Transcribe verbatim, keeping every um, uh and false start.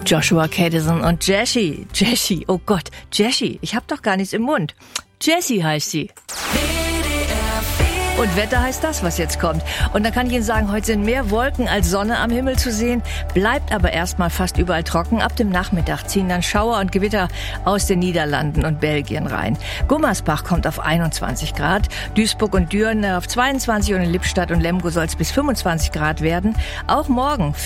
Joshua Kadison und Jessie. Jessie, oh Gott, Jessie, ich hab doch gar nichts im Mund. Jessie heißt sie. Und Wetter heißt das, was jetzt kommt. Und da kann ich Ihnen sagen, heute sind mehr Wolken als Sonne am Himmel zu sehen, bleibt aber erstmal fast überall trocken. Ab dem Nachmittag ziehen dann Schauer und Gewitter aus den Niederlanden und Belgien rein. Gummersbach kommt auf einundzwanzig Grad, Duisburg und Düren auf zweiundzwanzig und in Lippstadt und Lemgo soll es bis fünfundzwanzig Grad werden. Auch morgen